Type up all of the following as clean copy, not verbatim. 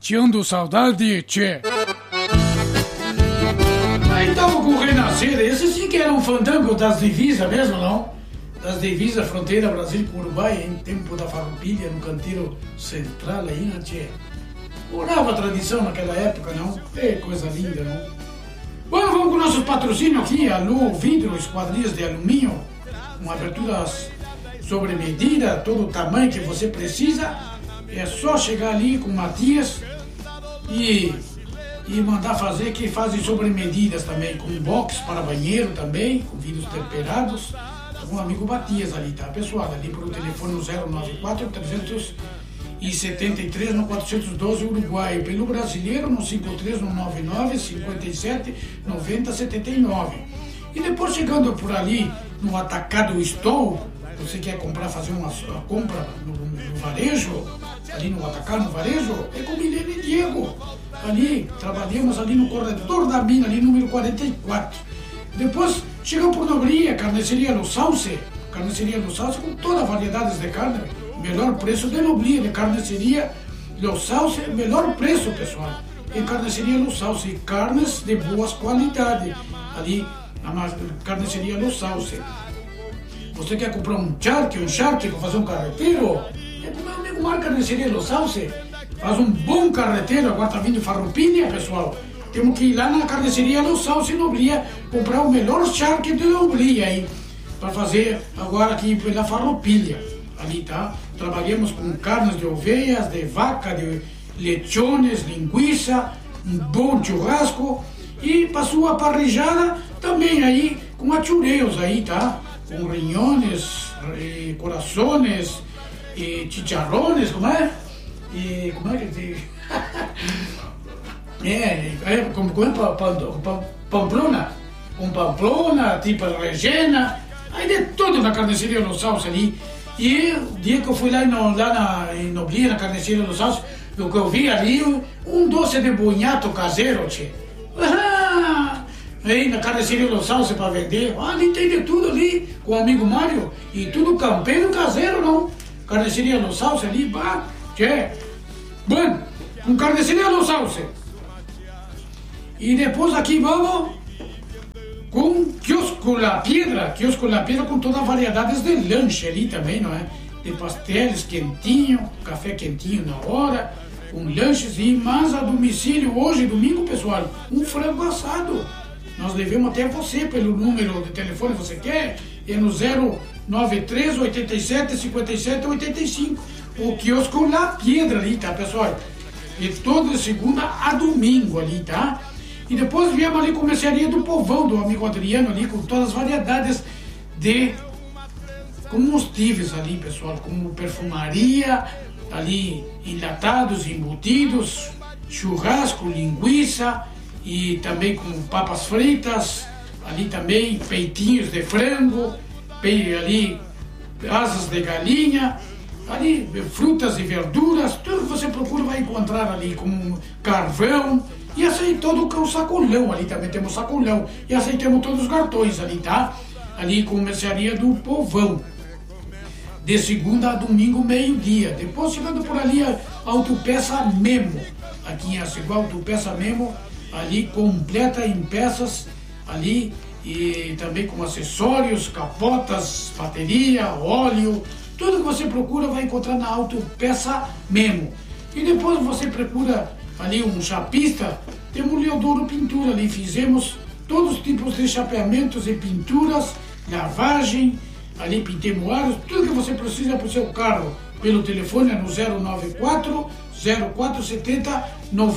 Tiando saudade, tchê. Então, com o Renascer, esse sim que era um fandango das divisas mesmo, não? Das divisas, fronteira Brasil com Uruguai, em tempo da farroupilha, no canteiro central aí, né, tchê? Morava a tradição naquela época, não? É coisa linda, não? Bom, vamos com nossos patrocínios aqui, Alô Vidro, esquadrias de alumínio, com aberturas sobre medida, todo o tamanho que você precisa. É só chegar ali com o Matias e mandar fazer, que fazem sobre medidas também, com box para banheiro também, com vidros temperados, com o amigo Matias ali, tá, pessoal? Ali por o telefone 094 373 no 412 Uruguai, pelo brasileiro no 53 no 99 57 90 79. E depois chegando por ali no Atacado Store, você quer comprar, fazer uma compra no varejo, ali no Atacado, no varejo, é com Milene e Diego. Ali, trabalhamos ali no corredor da mina, ali número 44. Depois chegamos por Nobria, Carniceria Los Sauce, com todas as variedades de carne, melhor preço de Nobria, de Carniceria Los Sauce, melhor preço, pessoal. Em Carniceria Los Sauce, carnes de boas qualidades, ali na Carniceria Los Sauce. Você quer comprar um charque para fazer um carreteiro? É com meu amigo Marco Carniceria Los Sauce. Faz um bom carreteiro, agora tá vindo farroupilha, pessoal. Temos que ir lá na Carniceria Los Sauce em Nobria, comprar o melhor charque de Nobria aí, para fazer agora aqui pela farroupilha. Ali, tá? Trabalhamos com carnes de ovelhas, de vaca, de lechones, linguiça, um bom churrasco. E para sua parrillada também aí, com achureos aí, tá? Com rinhones, corações, chicharrones, como é? E como é que diz? Como é Pamplona? Com Pamplona, tipo Regena, aí de tudo na Carniceria Los Sauce ali. E o dia que eu fui lá em Noblia, na Carniceria Los Sauce, o que eu vi ali, um doce de bunhato caseiro, tchê. Aí na Carniceria Los Sauce para vender, ali tem de tudo ali, com o amigo Mário, e tudo campeiro caseiro, não? Carniceria Los Sauce ali, bah, tchê. Bom, com Carniceria Los Sauce. E depois aqui vamos com Quiosco La Piedra com todas as variedades de lanche ali também, não é? De pastéis quentinho, café quentinho na hora, com lanches e mais a domicílio hoje, domingo, pessoal, um frango assado. Nós levamos até você pelo número de telefone, você quer? É no 093 87 57 85. O Quiosco La Piedra ali, tá, pessoal? E toda de segunda a domingo ali, tá? E depois viemos ali com a mercearia do Povão, do amigo Adriano ali, com todas as variedades de combustíveis ali, pessoal, como perfumaria, ali enlatados, embutidos, churrasco, linguiça e também com papas fritas, ali também peitinhos de frango, ali asas de galinha, ali frutas e verduras, tudo que você procura vai encontrar ali, como carvão. E aceitou todo o sacolão, ali também temos sacolão. E aceitamos todos os cartões ali, tá? Ali com a mercearia do Povão. De segunda a domingo, meio-dia. Depois chegando por ali a Autopeça Memo. Aqui em Aceguá, Autopeça Memo, ali completa em peças, ali e também com acessórios, capotas, bateria, óleo. Tudo que você procura vai encontrar na Autopeça Memo. E depois você procura ali um chapista, temos Leodoro Pintura ali, fizemos todos os tipos de chapeamentos e pinturas, lavagem, ali pintemos aros, tudo que você precisa para o seu carro, pelo telefone no 094 0470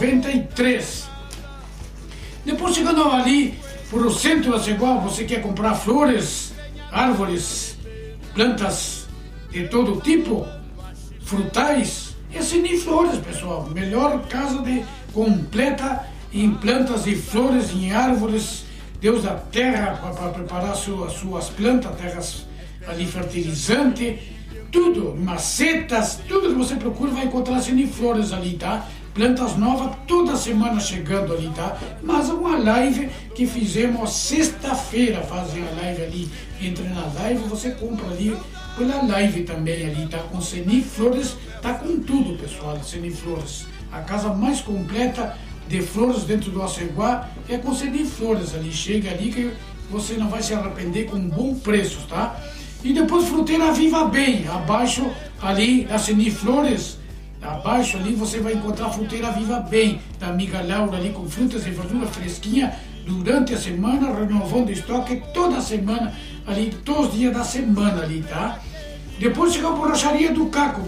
93. Depois chegando ali por o centro da Ceguá, você quer comprar flores, árvores, plantas de todo tipo, frutais, é Siniflores, pessoal. Melhor casa completa em plantas e flores, em árvores. Deus da terra para preparar suas plantas, terras ali fertilizante, tudo, macetas, tudo que você procura vai encontrar Siniflores ali, tá? Plantas novas toda semana chegando ali, tá? Mas uma live que fizemos sexta-feira, fazem a live ali. Entra na live, você compra ali pela live também ali, tá? Com Siniflores, tá com tudo, pessoal, Siniflores. A casa mais completa de flores dentro do Aceguá é com Ceni Flores ali. Chega ali que você não vai se arrepender, com um bom preço, tá? E depois Fruteira Viva Bem, abaixo ali da Ceni Flores, abaixo ali você vai encontrar Fruteira Viva Bem, da amiga Laura ali, com frutas e verduras fresquinha durante a semana, renovando estoque toda semana ali, todos os dias da semana ali, tá? Depois chega a Borracharia do Caco,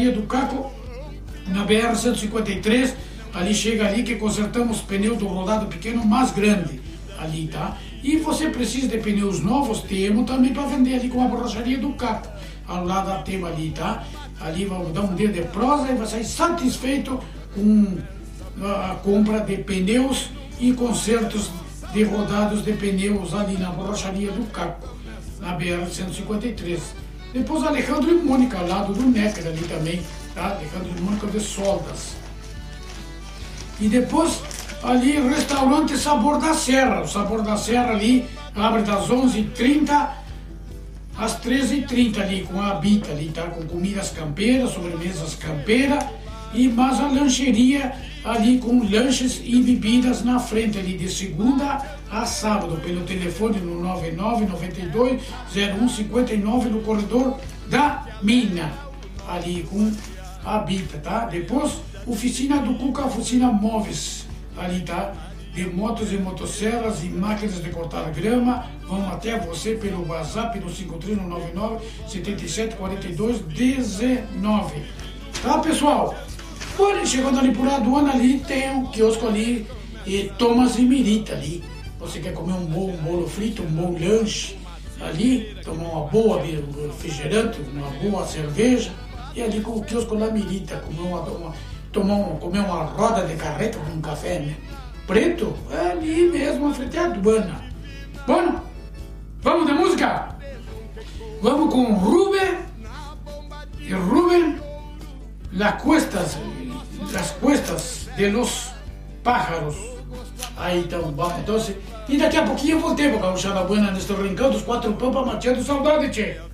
na BR-153, ali chega ali que consertamos pneu do rodado pequeno mais grande ali, tá? E você precisa de pneus novos, temos também para vender ali com a Borracharia do Caco, ao lado da tema ali, tá? Ali vamos dar um dia de prosa e vai sair satisfeito com a compra de pneus e consertos de rodados de pneus ali na Borracharia do Caco, na BR-153. Depois Alejandro e Mônica, ao lado do Necker ali também, tá? Alejandro e Mônica de Soldas. E depois ali restaurante Sabor da Serra. O Sabor da Serra ali abre das 11h30 às 13h30 ali, com a Habita ali, tá? Com comidas campeiras, sobremesas campeiras e mais a lancheria ali com lanches e bebidas na frente ali, de segunda a sábado, pelo telefone no 9992-0159 no corredor da Mina, ali com a Habita, tá? Depois, oficina do Cuca, oficina móveis, ali, tá? De motos e motosserras e máquinas de cortar grama, vão até você pelo WhatsApp no 5399-7742-19. Tá, pessoal? Porém, chegando ali por aduana, ali tem um quiosco ali, Thomas e Mirita ali. Você quer comer um bolo frito, um bom lanche ali, tomar uma boa refrigerante, uma boa cerveja, e ali com o quiosco La Mirita, comer uma roda de carreta com um café, né? Preto, é ali mesmo, a frente à aduana. Bom, vamos de música? Vamos com Rubén Las Cuestas de los Pájaros. Aí então, vamos então. E daqui a pouquinho eu voltei para Gauchada Buena neste rincão dos Quatro Pampas, mateando saudade, tchê.